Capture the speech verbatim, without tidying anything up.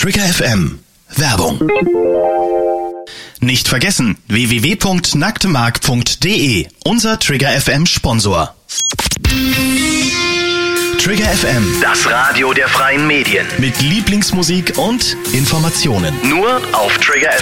Trigger F M. Werbung. Nicht vergessen, w w w punkt nacktemark punkt de, unser Trigger F M Sponsor. Trigger F M, das Radio der freien Medien. Mit Lieblingsmusik und Informationen. Nur auf Trigger F